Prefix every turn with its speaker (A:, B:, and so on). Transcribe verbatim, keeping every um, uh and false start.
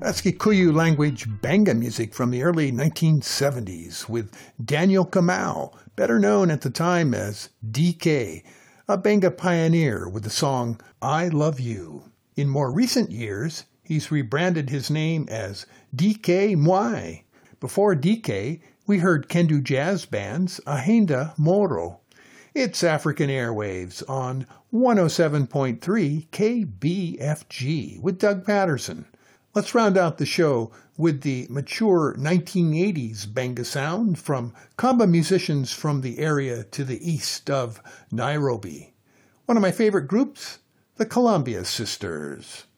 A: That's Kikuyu language Benga music from the early nineteen seventies with Daniel Kamau, better known at the time as D K, a Benga pioneer with the song I Love You. In more recent years, he's rebranded his name as D K Mwai. Before D K, we heard Kendu Jazz Band's Ahenda Moro. It's African Airwaves on one oh seven point three K B F G with Doug Patterson. Let's round out the show with the mature nineteen eighties Benga sound from Kamba musicians from the area to the east of Nairobi. One of my favorite groups, the Columbia Sisters.